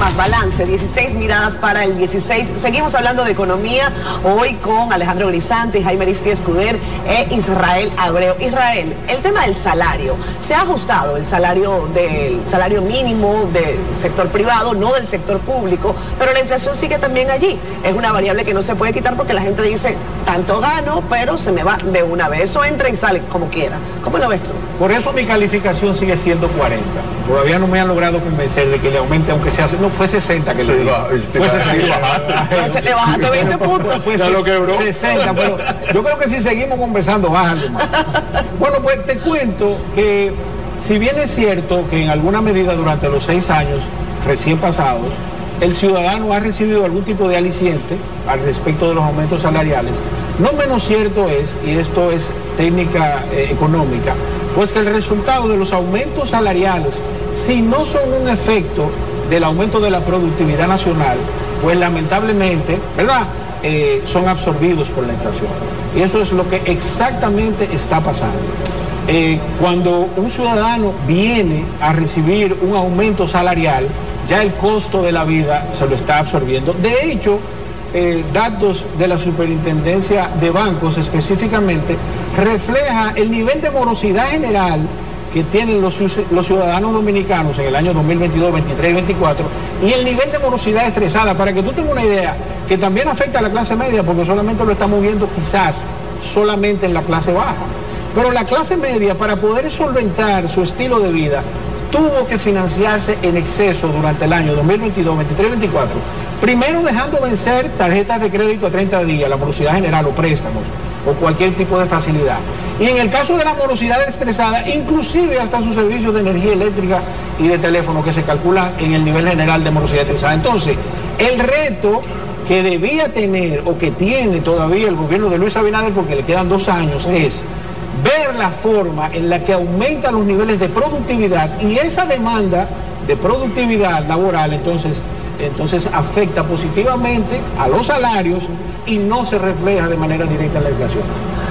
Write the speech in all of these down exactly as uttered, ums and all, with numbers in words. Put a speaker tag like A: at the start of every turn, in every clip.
A: temas, balance, dieciséis miradas para el dieciséis. Seguimos hablando de economía hoy con Alejandro Grisante, Jaime Aristi Escuder e Israel Abreu. Israel, el tema del salario. Se ha ajustado el salario del salario mínimo del sector privado, no del sector público, pero la inflación sigue también allí. Es una variable que no se puede quitar porque la gente dice, tanto gano, pero se me va de una vez. Eso entra y sale como quiera. ¿Cómo lo ves tú?
B: Por eso mi calificación sigue siendo cuarenta. Todavía no me han logrado convencer de que le aumente, aunque sea, no fue sesenta que sí, le va, fue sesenta.
A: Entonces le bajaste veinte puntos.
B: Pues ya lo quebró. sesenta, pero yo creo que si seguimos conversando, bájale más. Bueno, pues te cuento que si bien es cierto que en alguna medida durante los seis años recién pasados, el ciudadano ha recibido algún tipo de aliciente al respecto de los aumentos salariales, no menos cierto es, y esto es técnica eh, económica, pues que el resultado de los aumentos salariales, si no son un efecto del aumento de la productividad nacional, pues lamentablemente, ¿verdad?, eh, son absorbidos por la inflación. Y eso es lo que exactamente está pasando. Eh, cuando un ciudadano viene a recibir un aumento salarial, ya el costo de la vida se lo está absorbiendo. De hecho, eh, datos de la Superintendencia de Bancos específicamente refleja el nivel de morosidad general que tienen los, los ciudadanos dominicanos en el año dos mil veintidós, veintitrés y veinticuatro, y el nivel de morosidad estresada, para que tú tengas una idea, que también afecta a la clase media, porque solamente lo estamos viendo quizás solamente en la clase baja. Pero la clase media, para poder solventar su estilo de vida, tuvo que financiarse en exceso durante el año dos mil veintidós, veintitrés y veinticuatro, primero dejando vencer tarjetas de crédito a treinta días, la morosidad general o préstamos, o cualquier tipo de facilidad. Y en el caso de la morosidad estresada, inclusive hasta sus servicios de energía eléctrica y de teléfono que se calculan en el nivel general de morosidad estresada. Entonces, el reto que debía tener o que tiene todavía el gobierno de Luis Abinader, porque le quedan dos años, es ver la forma en la que aumentan los niveles de productividad, y esa demanda de productividad laboral entonces, entonces afecta positivamente a los salarios y no se refleja de manera directa en la inflación.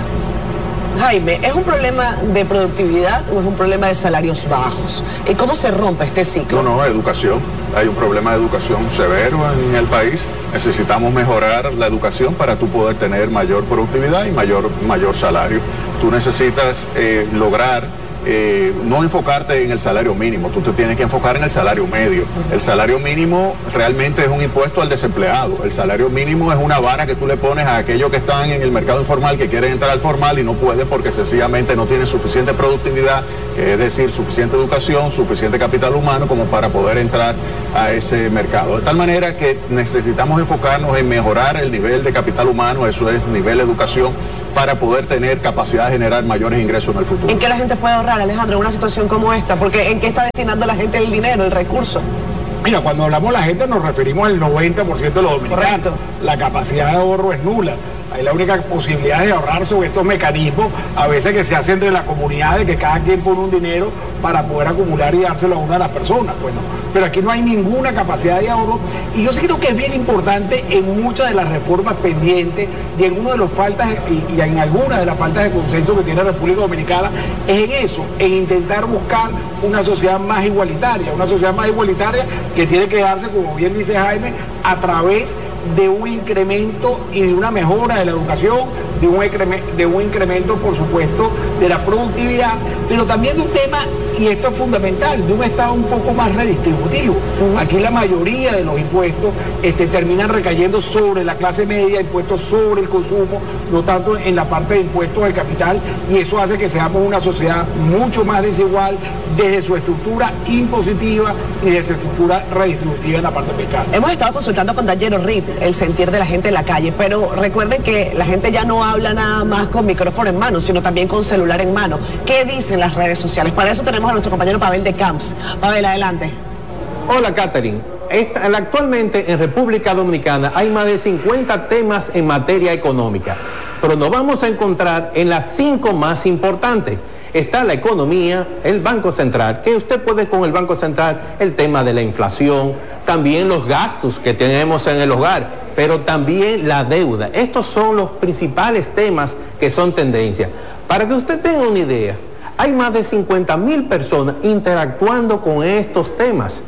A: Jaime, ¿es un problema de productividad o es un problema de salarios bajos? ¿Y cómo se rompe este ciclo?
C: No, no, educación. Hay un problema de educación severo en el país. Necesitamos mejorar la educación para tú poder tener mayor productividad y mayor, mayor salario. Tú necesitas eh, lograr Eh, no enfocarte en el salario mínimo, tú te tienes que enfocar en el salario medio. El salario mínimo realmente es un impuesto al desempleado. El salario mínimo es una vara que tú le pones a aquellos que están en el mercado informal, que quieren entrar al formal y no pueden porque sencillamente no tienen suficiente productividad, es decir, suficiente educación, suficiente capital humano como para poder entrar a ese mercado. De tal manera que necesitamos enfocarnos en mejorar el nivel de capital humano, eso es nivel de educación, para poder tener capacidad de generar mayores ingresos en el futuro.
A: ¿En qué la gente puede ahorrar, Alejandro, en una situación como esta? Porque ¿en qué está destinando la gente el dinero, el recurso?
B: Mira, cuando hablamos la gente nos referimos al noventa por ciento de los dominicanos.
A: Correcto.
B: La capacidad de ahorro es nula. Hay la única posibilidad de ahorrar sobre estos mecanismos, a veces que se hace entre la comunidad, de que cada quien pone un dinero para poder acumular y dárselo a una de las personas. Bueno, pero aquí no hay ninguna capacidad de ahorro, y yo sí creo que es bien importante en muchas de las reformas pendientes y en uno de los faltas y, y en algunas de las faltas de consenso que tiene la República Dominicana, es en eso, en intentar buscar una sociedad más igualitaria, una sociedad más igualitaria que tiene que darse, como bien dice Jaime, a través de un incremento y de una mejora de la educación, de un incremento, de un incremento, por supuesto, de la productividad, pero también de un tema, y esto es fundamental, de un Estado un poco más redistributivo. Aquí la mayoría de los impuestos este, terminan recayendo sobre la clase media, impuestos sobre el consumo, no tanto en la parte de impuestos del capital, y eso hace que seamos una sociedad mucho más desigual desde su estructura impositiva y desde su estructura redistributiva en la parte fiscal.
A: Hemos estado consultando con Dayero Reed el sentir de la gente en la calle, pero recuerden que la gente ya no habla nada más con micrófono en mano, sino también con celular en mano. ¿Qué dicen las redes sociales? Para eso tenemos a nuestro compañero Pavel de Camps. Pavel, adelante.
D: Hola, Catherine. Esta, actualmente en República Dominicana hay más de cincuenta temas en materia económica, pero nos vamos a encontrar en las cinco más importantes. Está la economía, el Banco Central, que usted puede con el Banco Central, el tema de la inflación, también los gastos que tenemos en el hogar, pero también la deuda. Estos son los principales temas que son tendencia. Para que usted tenga una idea, hay más de cincuenta mil personas interactuando con estos temas.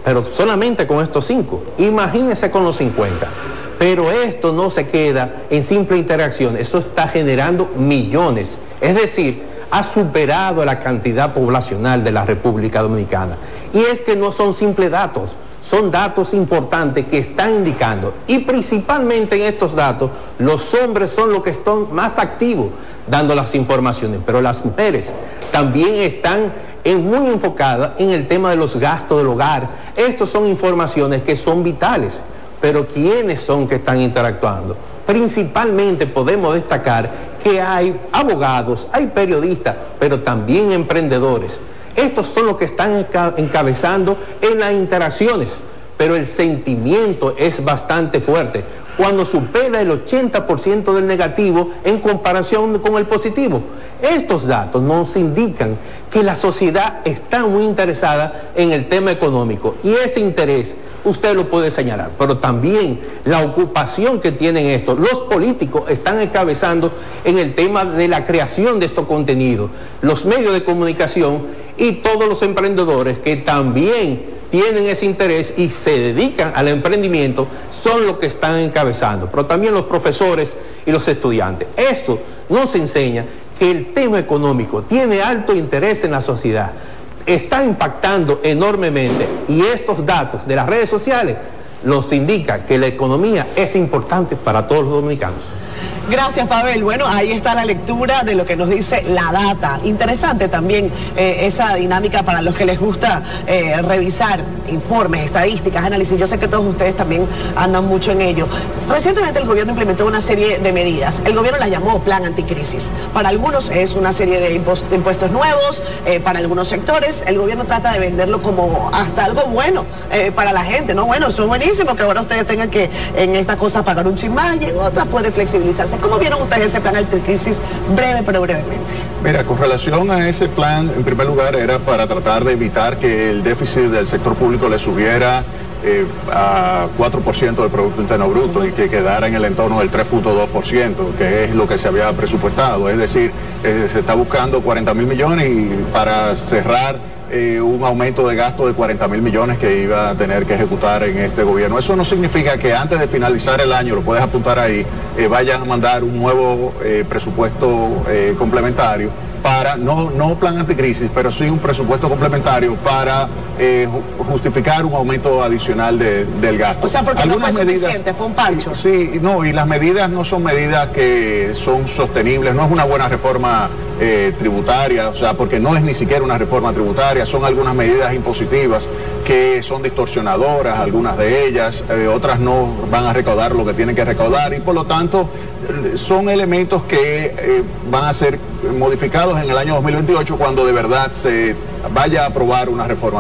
D: pero solamente con estos cinco. Imagínense con los cincuenta. Pero esto no se queda en simple interacción, eso está generando millones. Es decir, ha superado la cantidad poblacional de la República Dominicana. Y es que no son simples datos, son datos importantes que están indicando, y principalmente en estos datos, los hombres son los que están más activos dando las informaciones, pero las mujeres también están en muy enfocadas en el tema de los gastos del hogar. Estas son informaciones que son vitales, pero ¿quiénes son que están interactuando? Principalmente podemos destacar que hay abogados, hay periodistas, pero también emprendedores. Estos son los que están encabezando en las interacciones, pero el sentimiento es bastante fuerte, cuando supera el ochenta por ciento del negativo en comparación con el positivo. Estos datos nos indican que la sociedad está muy interesada en el tema económico, y ese interés usted lo puede señalar, pero también la ocupación que tienen estos. Los políticos están encabezando en el tema de la creación de estos contenidos, los medios de comunicación y todos los emprendedores que también tienen ese interés y se dedican al emprendimiento, son los que están encabezando, pero también los profesores y los estudiantes. Esto nos enseña que el tema económico tiene alto interés en la sociedad, está impactando enormemente, y estos datos de las redes sociales nos indican que la economía es importante para todos los dominicanos.
A: Gracias, Pavel. Bueno, ahí está la lectura de lo que nos dice la data. Interesante también eh, esa dinámica para los que les gusta eh, revisar informes, estadísticas, análisis. Yo sé que todos ustedes también andan mucho en ello. Recientemente el gobierno implementó una serie de medidas. El gobierno las llamó plan anticrisis. Para algunos es una serie de impuestos nuevos, eh, para algunos sectores el gobierno trata de venderlo como hasta algo bueno eh, para la gente, ¿no? Bueno, eso es buenísimo que ahora ustedes tengan que en estas cosas pagar un chin más y en otras puede flexibilizarse. ¿Cómo vieron ustedes ese plan anticrisis? Breve, pero brevemente.
C: Mira, con relación a ese plan, en primer lugar era para tratar de evitar que el déficit del sector público le subiera eh, a cuatro por ciento del Producto Interno Bruto y que quedara en el entorno del tres punto dos por ciento, que es lo que se había presupuestado. Es decir, eh, se está buscando cuarenta mil millones y para cerrar Eh, un aumento de gasto de cuarenta mil millones que iba a tener que ejecutar en este gobierno. Eso no significa que antes de finalizar el año, lo puedes apuntar ahí, eh, vayan a mandar un nuevo eh, presupuesto eh, complementario para, no, no plan anticrisis, pero sí un presupuesto complementario para eh, justificar un aumento adicional de, del gasto.
A: O sea, porque algunas no fue medidas, suficiente, fue un pancho.
C: Sí, no, y las medidas no son medidas que son sostenibles, no es una buena reforma eh, tributaria, o sea, porque no es ni siquiera una reforma tributaria, son algunas medidas impositivas que son distorsionadoras, algunas de ellas, eh, otras no van a recaudar lo que tienen que recaudar y por lo tanto son elementos que eh, van a ser modificados en el año dos mil veintiocho cuando de verdad se vaya a aprobar una reforma